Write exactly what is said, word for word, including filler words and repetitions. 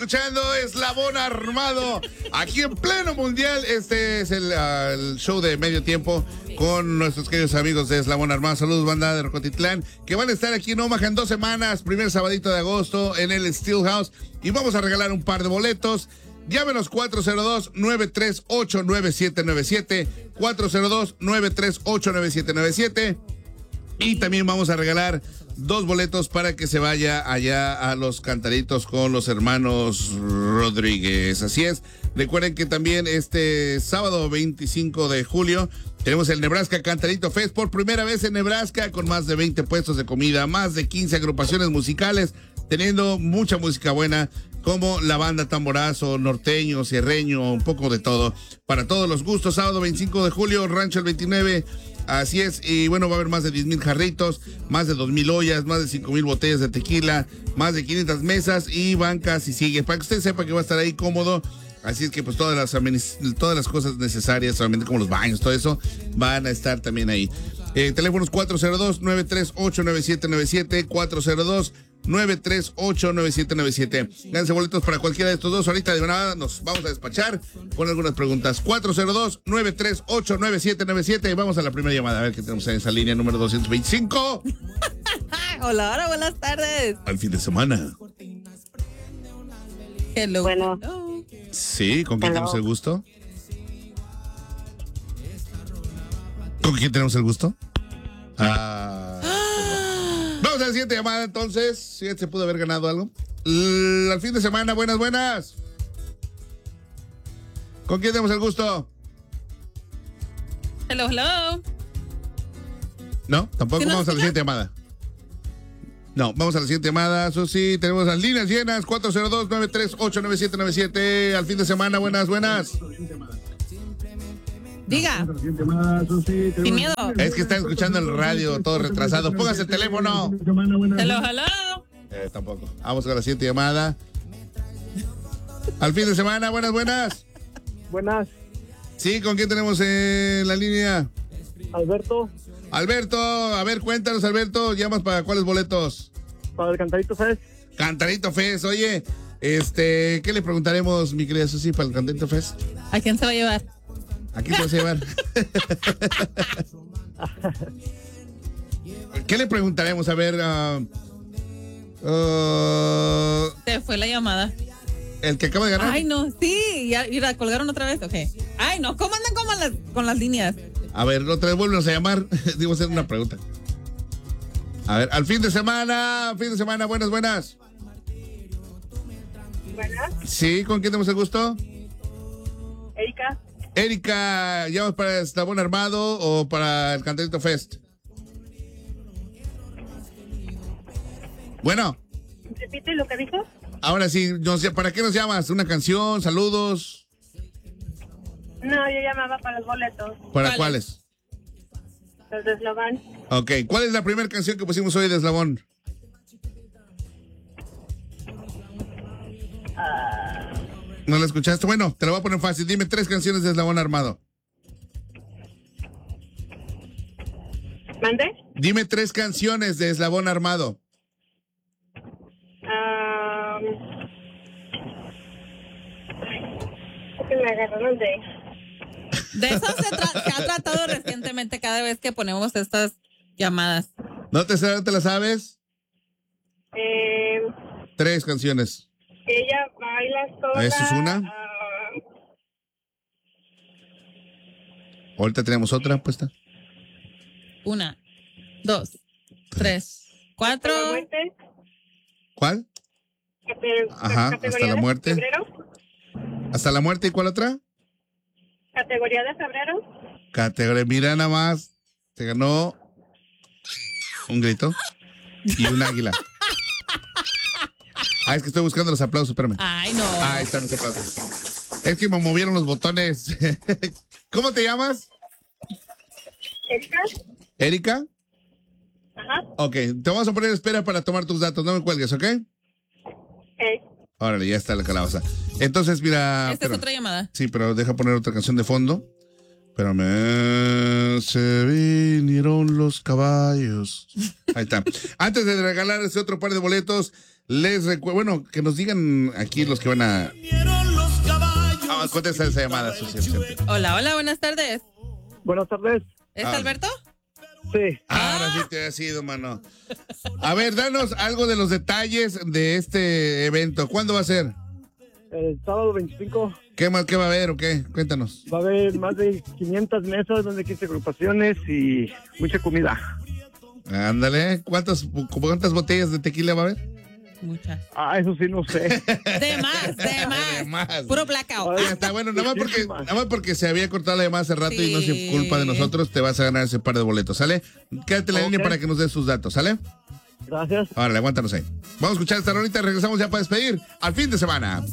escuchando Eslabón Armado aquí en pleno mundial. Este es el, uh, el show de medio tiempo con nuestros queridos amigos de Eslabón Armado. Saludos, banda de Rocotitlán, que van a estar aquí en Omaha en dos semanas, primer sabadito de agosto en el Steelhouse, y vamos a regalar un par de boletos. Llámenos cuatro cero dos, nueve tres ocho, nueve siete nueve siete, cuatro cero dos, nueve tres ocho, nueve siete nueve siete, y también vamos a regalar dos boletos para que se vaya allá a los Cantaritos con los hermanos Rodríguez. Así es, recuerden que también este sábado veinticinco de julio tenemos el Nebraska Cantarito Fest, por primera vez en Nebraska, con más de veinte puestos de comida, más de quince agrupaciones musicales, teniendo mucha música buena, como la banda Tamborazo, norteño, sierreño, un poco de todo, para todos los gustos. Sábado veinticinco de julio, Rancho el veintinueve, así es, y bueno, va a haber más de diez mil jarritos, más de dos mil ollas, más de cinco mil botellas de tequila, más de quinientas mesas y bancas, y sigue, para que usted sepa que va a estar ahí cómodo. Así es que pues todas las todas las cosas necesarias, solamente como los baños, todo eso, van a estar también ahí. Eh, teléfonos cuatro cero dos, nueve tres ocho, nueve siete nueve siete, cuatro cero dos, nueve tres ocho, nueve siete nueve siete. Gánense boletos para cualquiera de estos dos. Ahorita de nada nos vamos a despachar con algunas preguntas. cuatro cero dos, nueve tres ocho, nueve siete nueve siete. Vamos a la primera llamada, a ver qué tenemos en esa línea número doscientos veinticinco. Hola, hola, buenas tardes. Al fin de semana. Hello. Bueno. Hello. Sí, ¿con quién Hello. tenemos el gusto? ¿Con quién tenemos el gusto? Ah. Vamos a la siguiente llamada, entonces. ¿Sí se pudo haber ganado algo? L- al fin de semana, buenas, buenas. ¿Con quién tenemos el gusto? Hello, hello. No, tampoco. ¿Sí nos Vamos a la escucha? siguiente llamada. No, vamos a la siguiente llamada. Susi, tenemos las líneas llenas. cuatro cero dos, nueve tres ocho, nueve siete nueve siete. Al fin de semana, buenas, buenas. Diga. Sin miedo. Es que están escuchando el radio todo retrasado. Póngase el teléfono. Hello, hello. Eh, tampoco. Vamos a la siguiente llamada. Al fin de semana, buenas, buenas. Buenas, Sí, ¿con quién tenemos en la línea? Alberto, Alberto, a ver, cuéntanos, Alberto. ¿Llamas para cuáles boletos? para el Cantarito Fest. Cantarito Fest, oye, este, ¿qué le preguntaremos, mi querida Susi, para el Cantarito Fest? ¿A quién se va a llevar? ¿A quién te vas a llevar? ¿Qué le preguntaremos? A ver, uh, uh, Se fue la llamada. el que acaba de ganar. Ay, no, sí. Ya, y la colgaron otra vez, ok. Ay, no, ¿cómo andan con las, con las líneas? A ver, otra vez vuelven a llamar. Digo, hacer una pregunta. A ver, al fin de semana, fin de semana, buenas, buenas. Buenas, Sí, ¿con quién tenemos el gusto? Erika. Erika, ¿llamas para Eslabón Armado o para el Cantarito Fest? Bueno, ¿Repite lo que dijo? ahora sí, no sé, ¿para qué nos llamas? ¿Una canción? ¿Saludos? No, yo llamaba para los boletos. ¿Para ¿Cuáles? cuáles? Los de Eslogan. Ok, ¿cuál es la primera canción que pusimos hoy de Eslabón? ¿No la escuchaste? Bueno, te la voy a poner fácil. Dime tres canciones de Eslabón Armado. ¿Mande? Dime tres canciones de Eslabón Armado. Ah, que me agarraron de... De eso se, tra- se ha tratado recientemente cada vez que ponemos estas llamadas. ¿No te, sa- te la sabes? Eh, Tres canciones. ella baila sola. ¿Eso es una? ah, Ahorita tenemos otra puesta. Una, dos, tres, cuatro. ¿Hasta la muerte? ¿Cuál? Cate- Ajá, categoría hasta la de muerte. febrero. ¿Hasta la muerte y cuál otra? Categoría de febrero. Categoría, mira nada más. Se ganó un grito y un águila. Ah, es que estoy buscando los aplausos, espérame. Ay, no. Ah, ahí están los aplausos. Es que me movieron los botones. ¿Cómo te llamas? ¿Erika? ¿Erika? Ajá. Ok, te vamos a poner en espera para tomar tus datos. No me cuelgues, ¿ok? Eh, Órale, ya está la calabaza. Entonces, Esta mira. es Ah, pero- otra llamada. Sí, pero deja poner otra canción de fondo. Espérame. Ya se vinieron los caballos. Ahí está. Antes de regalar ese otro par de boletos, les recuerdo, bueno, que nos digan aquí los que van a... Ah, contesta esa llamada, Susi. Hola, hola, buenas tardes. Buenas tardes. ¿Es Ah. Alberto? Sí. Ahora sí te ha sido, mano. A ver, danos algo de los detalles de este evento. ¿Cuándo va a ser? El sábado veinticinco ¿Qué más, qué va a haber o qué? Cuéntanos. va a haber más de quinientas mesas, más de quince agrupaciones y mucha comida. Ándale, ¿cuántas, cuántas botellas de tequila va a haber? Muchas. Ah, eso sí no sé. De más, de más. De más. Puro blackout. Ay, Ya está bueno, nada más porque, muchísimas. nada más porque se había cortado la llamada hace rato y no es Sí. culpa de nosotros, te vas a ganar ese par de boletos, ¿sale? Quédate en la Ok. línea para que nos des sus datos, ¿sale? Gracias. Órale, aguántanos ahí. Vamos a escuchar esta rolita y regresamos ya para despedir al fin de semana.